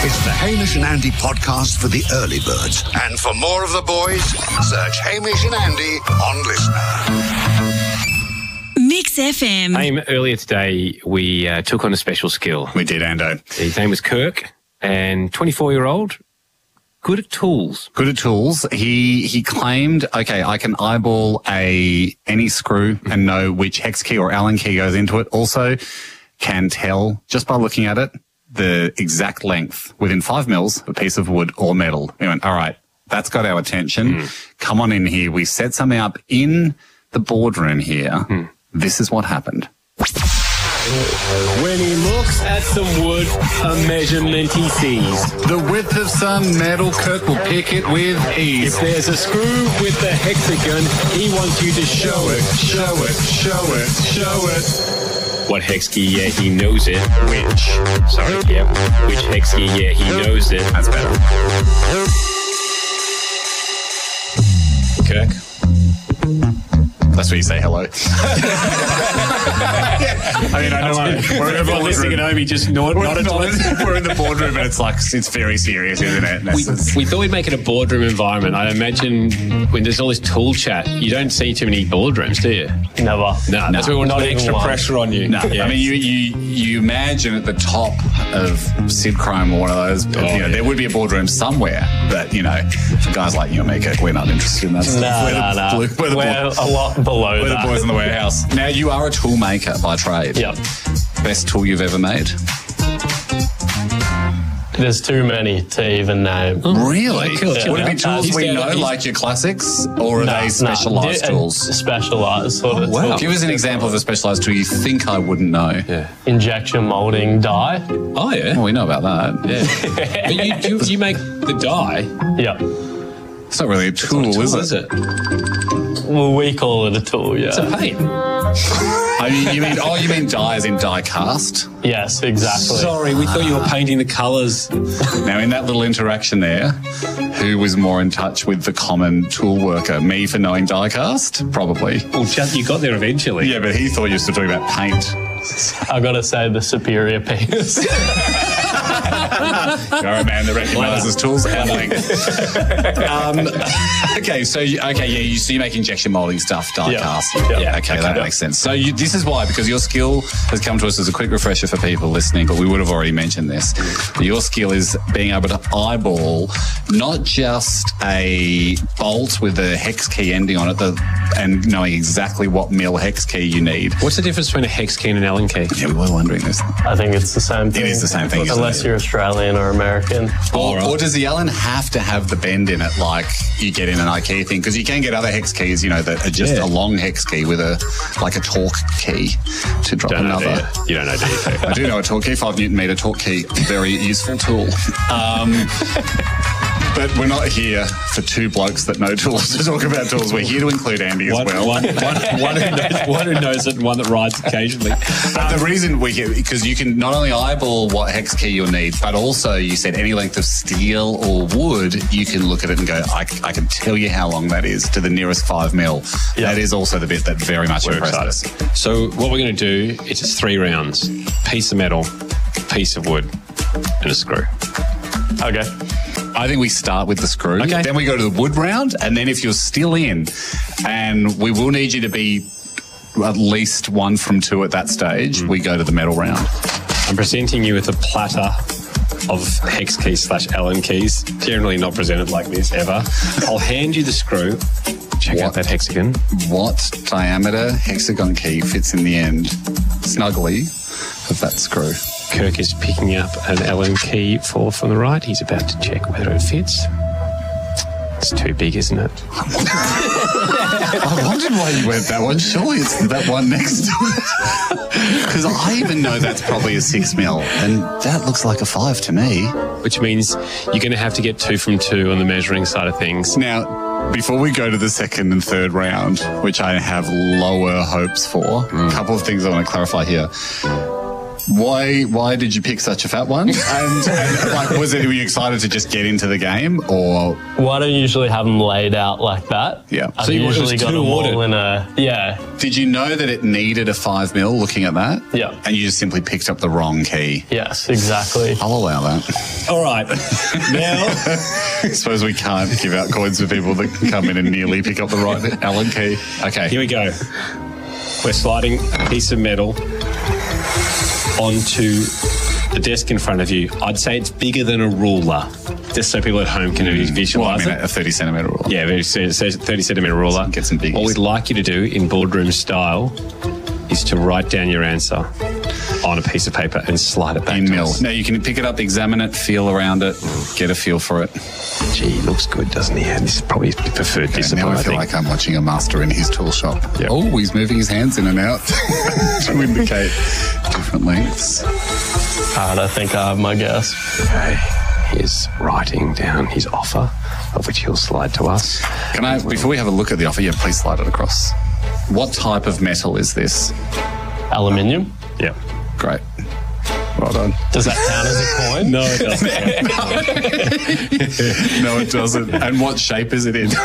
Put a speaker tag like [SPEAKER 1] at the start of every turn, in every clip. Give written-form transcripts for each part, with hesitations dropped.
[SPEAKER 1] It's the Hamish and Andy podcast for the early birds. And for more of the boys, search Hamish and Andy on Listener.
[SPEAKER 2] Mix FM.
[SPEAKER 3] Earlier today, we took on a special skill.
[SPEAKER 4] We did, Ando.
[SPEAKER 3] His name was Kirk, and 24-year-old, good at tools.
[SPEAKER 4] Good at tools. He claimed, okay, I can eyeball any screw and know which hex key or Allen key goes into it. Also can tell, just by looking at it, the exact length within 5 mils of a piece of wood or metal. We went, all right, that's got our attention. Come on in here. We set something up in the boardroom here. This is what happened.
[SPEAKER 3] When he looks at some wood, a measurement he sees.
[SPEAKER 4] The width of some metal, Kirk will pick it with ease.
[SPEAKER 3] If there's a screw with the hexagon, he wants you to show it. What hex key? Yeah, he knows it. Which hex key? Yeah, he knows it.
[SPEAKER 4] That's better.
[SPEAKER 3] Kirk?
[SPEAKER 4] That's where you say hello. I mean, I know we're
[SPEAKER 3] everyone listening at home, he just nodded to it.
[SPEAKER 4] We're in the boardroom and it's like, it's very serious, isn't it?
[SPEAKER 3] We thought we'd make it a boardroom environment. I imagine when there's all this tool chat, you don't see too many boardrooms, do you?
[SPEAKER 5] Never.
[SPEAKER 3] No, that's where we're not extra pressure on you.
[SPEAKER 4] No, I mean, you imagine at the top of Sid Chrome or one of those, there would be a boardroom somewhere, but, for guys like you and me, Kirk, we're not interested in that stuff.
[SPEAKER 5] We're a lot below
[SPEAKER 4] We're
[SPEAKER 5] that.
[SPEAKER 4] the boys in the warehouse. Now, you are a tool maker by trade.
[SPEAKER 5] Yep.
[SPEAKER 4] Best tool you've ever made?
[SPEAKER 5] There's too many to even name.
[SPEAKER 4] Really?
[SPEAKER 3] Cool.
[SPEAKER 4] Would it be tools we know, like your classics, or are they specialised tools?
[SPEAKER 5] Specialised sort of
[SPEAKER 4] Wow.
[SPEAKER 5] tool.
[SPEAKER 4] Give us an example of a specialised tool you think I wouldn't know.
[SPEAKER 3] Yeah.
[SPEAKER 5] Injection moulding die.
[SPEAKER 3] Oh, yeah.
[SPEAKER 4] Well, we know about that.
[SPEAKER 3] Yeah. But you make the die.
[SPEAKER 5] Yeah.
[SPEAKER 4] It's not really a tool, is it?
[SPEAKER 5] Well, we call it a tool, yeah.
[SPEAKER 3] It's a paint.
[SPEAKER 4] You mean die as in die cast?
[SPEAKER 5] Yes, exactly.
[SPEAKER 3] Sorry, we thought you were painting the colours.
[SPEAKER 4] Now, in that little interaction there, who was more in touch with the common tool worker? Me for knowing die cast? Probably.
[SPEAKER 3] Well, you got there eventually.
[SPEAKER 4] Yeah, but he thought you were still talking about paint.
[SPEAKER 5] I got to say the superior penis.
[SPEAKER 4] You're a man that recognises tools and length. So you make injection moulding stuff, die cast.
[SPEAKER 5] Yeah.
[SPEAKER 4] Okay, that makes sense. So this is why, because your skill has come to us as a quick refresher for people listening, but we would have already mentioned this. Your skill is being able to eyeball not just a bolt with a hex key ending on it and knowing exactly what mil hex key you need.
[SPEAKER 3] What's the difference between a hex key and an Allen key?
[SPEAKER 4] Yeah, we were wondering this.
[SPEAKER 5] I think it's the same thing.
[SPEAKER 4] It is the same thing, isn't
[SPEAKER 5] unless
[SPEAKER 4] it?
[SPEAKER 5] you're Australian or American.
[SPEAKER 4] Or does the Allen have to have the bend in it like you get in an IKEA thing? Because you can get other hex keys, that are just a long hex key with a torque key to drop another.
[SPEAKER 3] You don't know, do you?
[SPEAKER 4] I do know a torque key, 5 Newton meter torque key, very useful tool. But we're not here for two blokes that know tools to talk about tools. We're here to include Andy as well.
[SPEAKER 3] One who knows it and one that rides occasionally.
[SPEAKER 4] But the reason we're here, because you can not only eyeball what hex key you'll need, but also you said any length of steel or wood, you can look at it and go, I can tell you how long that is to the nearest 5 mil.
[SPEAKER 5] Yeah.
[SPEAKER 4] That is also the bit that very much impressed us.
[SPEAKER 3] So what we're going to do is it's 3 rounds. Piece of metal, piece of wood, and a screw.
[SPEAKER 5] Okay.
[SPEAKER 4] I think we start with the screw.
[SPEAKER 3] Okay.
[SPEAKER 4] Then we go to the wood round, and then if you're still in, and we will need you to be at least 1 from 2 at that stage, we go to the metal round.
[SPEAKER 3] I'm presenting you with a platter of hex keys / Allen keys, generally not presented like this ever. I'll hand you the screw. Check out that hexagon.
[SPEAKER 4] What diameter hexagon key fits in the end snugly of that screw?
[SPEAKER 3] Kirk is picking up an Allen key from the right. He's about to check whether it fits. It's too big, isn't it?
[SPEAKER 4] I wondered why you went that one. Surely it's that one next to it. Because I even know that's probably a 6 mil, and that looks like a 5 to me.
[SPEAKER 3] Which means you're going to have to get 2 from 2 on the measuring side of things.
[SPEAKER 4] Now, before we go to the second and third round, which I have lower hopes for, a couple of things I want to clarify here. Why did you pick such a fat one? And like, were you excited to just get into the game, or?
[SPEAKER 5] Well, I don't usually have them laid out like that.
[SPEAKER 4] Yeah.
[SPEAKER 5] I've
[SPEAKER 3] So it was
[SPEAKER 5] usually got
[SPEAKER 3] two
[SPEAKER 5] them all
[SPEAKER 3] ordered.
[SPEAKER 5] in a, yeah.
[SPEAKER 4] Did you know that it needed a 5 mil looking at that?
[SPEAKER 5] Yeah.
[SPEAKER 4] And you just simply picked up the wrong key.
[SPEAKER 5] Yes, exactly.
[SPEAKER 4] I'll allow that.
[SPEAKER 3] All right. Now,
[SPEAKER 4] I suppose we can't give out coins for people that come in and nearly pick up the right Allen key. Okay.
[SPEAKER 3] here we go. We're sliding a piece of metal onto the desk in front of you. I'd say it's bigger than a ruler, just so people at home can
[SPEAKER 4] Well, I
[SPEAKER 3] visualize
[SPEAKER 4] mean,
[SPEAKER 3] it.
[SPEAKER 4] a 30 centimetre rule.
[SPEAKER 3] Yeah, it says 30 centimetre ruler.
[SPEAKER 4] Get some biggies.
[SPEAKER 3] What we'd like you to do in boardroom style is to write down your answer on a piece of paper and slide it back
[SPEAKER 4] In
[SPEAKER 3] to
[SPEAKER 4] mil.
[SPEAKER 3] us.
[SPEAKER 4] Now you can pick it up, examine it, feel around it, get a feel for it.
[SPEAKER 3] Gee, looks good, doesn't he? And this is probably his preferred
[SPEAKER 4] Okay,
[SPEAKER 3] discipline,
[SPEAKER 4] now I
[SPEAKER 3] I
[SPEAKER 4] feel
[SPEAKER 3] think.
[SPEAKER 4] like I'm watching a master in his tool shop.
[SPEAKER 3] Yep.
[SPEAKER 4] Oh, he's moving his hands in and out to indicate different lengths.
[SPEAKER 5] All right, I think I have my guess.
[SPEAKER 3] Okay. He's writing down his offer, of which he'll slide to us.
[SPEAKER 4] Can I, before we have a look at the offer, please slide it across. What type of metal is this?
[SPEAKER 5] Aluminium.
[SPEAKER 3] Yep.
[SPEAKER 4] Great. Well done.
[SPEAKER 5] Does that count as a coin?
[SPEAKER 3] No, it doesn't.
[SPEAKER 4] No, it doesn't. And what shape is it in?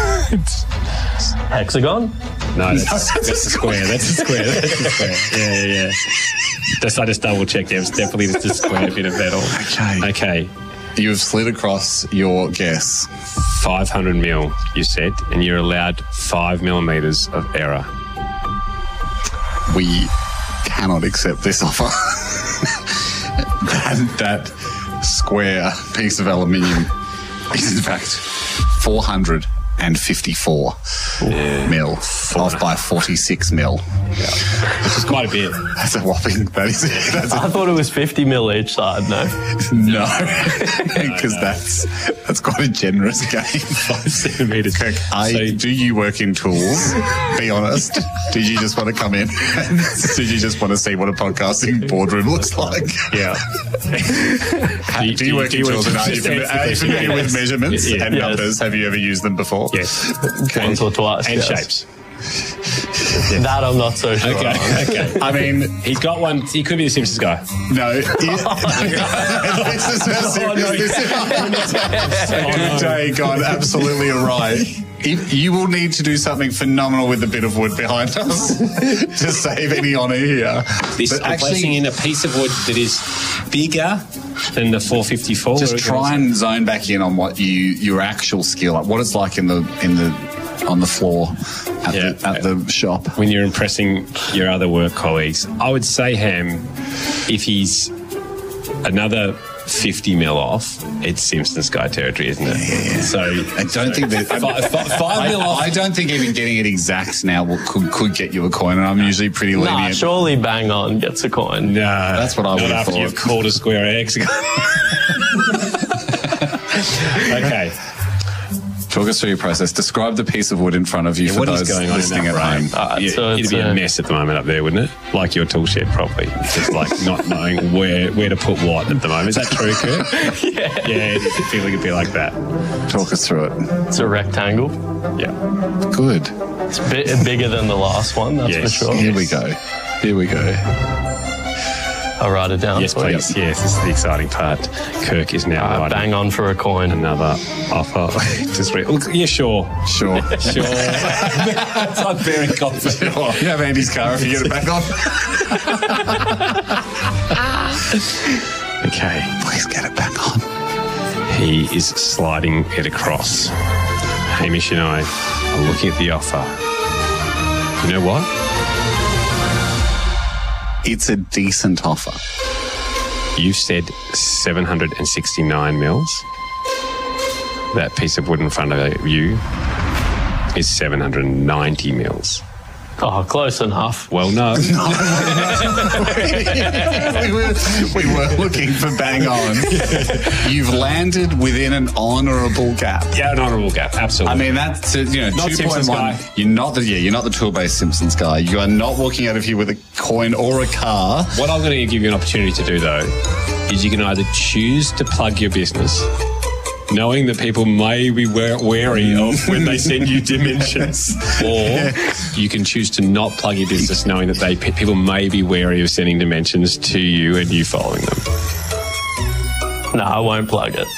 [SPEAKER 5] Hexagon?
[SPEAKER 3] No, that's a square. That's a square. That's a square. Yeah. I just double checked. Yeah, it's definitely just a square bit of metal. Okay.
[SPEAKER 4] You have slid across your guess.
[SPEAKER 3] 500 mil, you said, and you're allowed 5 millimeters of error.
[SPEAKER 4] We cannot accept this offer. that square piece of aluminium is in fact 454 mil, off by 46 mil.
[SPEAKER 3] Which is quite a bit.
[SPEAKER 4] That's a whopping. That's
[SPEAKER 5] I thought it was 50 mil each side, no.
[SPEAKER 4] no, because that's quite a generous game.
[SPEAKER 3] 5 centimeters.
[SPEAKER 4] Kirk,
[SPEAKER 3] So-
[SPEAKER 4] do you work in tools? Be honest. Did you just want to come in? Did you just want to see what a podcasting boardroom looks like?
[SPEAKER 3] Yeah.
[SPEAKER 4] Do you work in tools? And are you familiar with measurements
[SPEAKER 3] Yeah.
[SPEAKER 4] and
[SPEAKER 5] Yes.
[SPEAKER 4] numbers? Have you ever used them before?
[SPEAKER 3] Yes.
[SPEAKER 5] Once or twice.
[SPEAKER 3] And
[SPEAKER 5] yes.
[SPEAKER 3] shapes.
[SPEAKER 5] That I'm not so sure.
[SPEAKER 3] Okay.
[SPEAKER 5] on.
[SPEAKER 3] Okay.
[SPEAKER 4] I mean,
[SPEAKER 3] He's got one. He could be the Simpsons guy.
[SPEAKER 4] no. This is how serious this is. Good day, gone absolutely awry. You will need to do something phenomenal with the bit of wood behind us to save any honour here.
[SPEAKER 3] This,
[SPEAKER 4] But
[SPEAKER 3] I'm placing in a piece of wood that is bigger than the 454.
[SPEAKER 4] just try and zone back in on what your actual skill, like what it's like on the floor at the shop.
[SPEAKER 3] when you're impressing your other work colleagues. I would say, Ham, if he's another 50 mil off, it's Simpsons guy territory, isn't it?
[SPEAKER 4] Yeah.
[SPEAKER 3] So
[SPEAKER 4] I don't think that
[SPEAKER 3] 5 mil off.
[SPEAKER 4] I don't think even getting it exact now could get you a coin, and I'm usually pretty
[SPEAKER 5] Nah,
[SPEAKER 4] lenient.
[SPEAKER 5] surely bang on gets a coin.
[SPEAKER 3] No,
[SPEAKER 4] That's what I
[SPEAKER 3] not
[SPEAKER 4] would've
[SPEAKER 3] after
[SPEAKER 4] thought.
[SPEAKER 3] you've called a square a hexagon. Okay.
[SPEAKER 4] Talk us through your process. Describe the piece of wood in front of you for
[SPEAKER 3] What is
[SPEAKER 4] those
[SPEAKER 3] going on in
[SPEAKER 4] listening
[SPEAKER 3] that
[SPEAKER 4] at home.
[SPEAKER 3] room?
[SPEAKER 5] so
[SPEAKER 3] It'd
[SPEAKER 5] it's
[SPEAKER 3] be a
[SPEAKER 5] a-
[SPEAKER 3] mess at the moment up there, wouldn't it? Like your tool shed, probably. Just like not knowing where to put what at the moment. Is that true, Kurt? Yeah, it's feeling a bit like that.
[SPEAKER 4] Talk us through it.
[SPEAKER 5] It's a rectangle.
[SPEAKER 3] Yeah.
[SPEAKER 4] Good.
[SPEAKER 5] It's bigger than the last one, that's
[SPEAKER 3] Yes.
[SPEAKER 5] for sure.
[SPEAKER 4] Here we go.
[SPEAKER 5] I'll write it down.
[SPEAKER 3] Yes,
[SPEAKER 5] for you.
[SPEAKER 3] please. Yes, this is the exciting part. Kirk is now writing
[SPEAKER 5] Bang on for a coin.
[SPEAKER 3] another offer. Yeah, sure.
[SPEAKER 4] Sure.
[SPEAKER 3] Sure. I'm very confident.
[SPEAKER 4] You have Andy's car if you get it back on.
[SPEAKER 3] Okay.
[SPEAKER 4] Please get it back on.
[SPEAKER 3] He is sliding it across. Hamish and I are looking at the offer. You know what?
[SPEAKER 4] It's a decent offer.
[SPEAKER 3] You said 769 mils. That piece of wood in front of you is 790 mils.
[SPEAKER 5] Oh, close enough.
[SPEAKER 3] Well, no.
[SPEAKER 4] we were looking for bang on. You've landed within an honourable gap.
[SPEAKER 3] Yeah, an honourable gap.
[SPEAKER 4] I
[SPEAKER 3] Absolutely.
[SPEAKER 4] mean, that's
[SPEAKER 3] Not Simpsons
[SPEAKER 4] 2.1.
[SPEAKER 3] guy.
[SPEAKER 4] You're not the tool-based Simpsons guy. You are not walking out of here with a coin or a car.
[SPEAKER 3] What I'm going to give you an opportunity to do, though, is you can either choose to plug your business knowing that people may be wary of when they send you dimensions, or you can choose to not plug your business knowing that people may be wary of sending dimensions to you and you following them.
[SPEAKER 5] No, I won't plug it.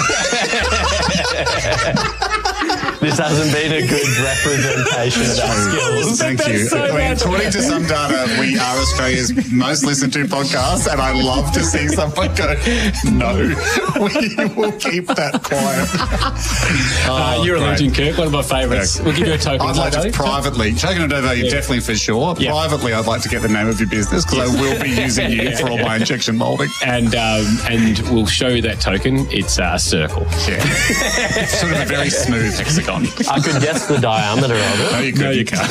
[SPEAKER 5] This hasn't been a good representation of our skills.
[SPEAKER 4] Thank you. According to some data, we are Australia's most listened to podcast, and I love to see someone go, no, we will keep that quiet.
[SPEAKER 3] You're a legend, Kirk. One of my favourites. We'll give you a token.
[SPEAKER 4] I'd like to privately, token of no value, definitely for sure. Yeah. Privately, I'd like to get the name of your business because I will be using you for all my injection moulding.
[SPEAKER 3] And we'll show you that token. It's a circle.
[SPEAKER 4] Yeah. It's sort of a very smooth hexagon.
[SPEAKER 5] I could guess the diameter of it.
[SPEAKER 4] No, you could. No, you can't.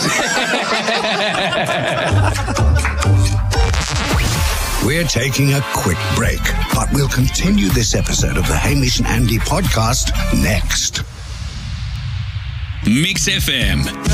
[SPEAKER 1] We're taking a quick break, but we'll continue this episode of the Hamish and Andy podcast next.
[SPEAKER 2] Mix FM.